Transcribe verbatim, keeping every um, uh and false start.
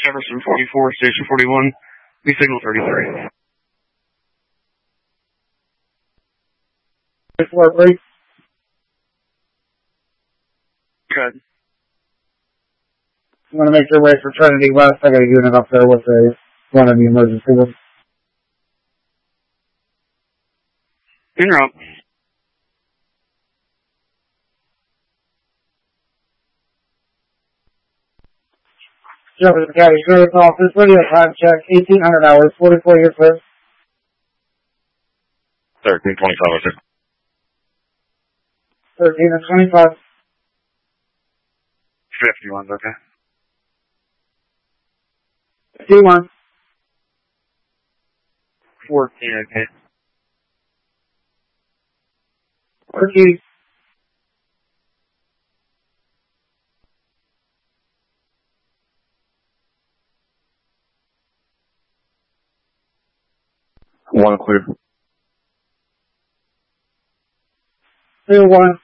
Jefferson forty-four, Station forty-one, B signal thirty-three. Four, break. Good. I'm going to make your way for Trinity West. I got a unit up there with a one of the emergency ones. En route. Jefferson County Sheriff's Office, radio time check, eighteen hundred hours, forty-four years clear. thirteen twenty-five, sir. thirteen and twenty-five. fifty-one's okay. fifty-one. fourteen, okay. fourteen. One clear. Two, one.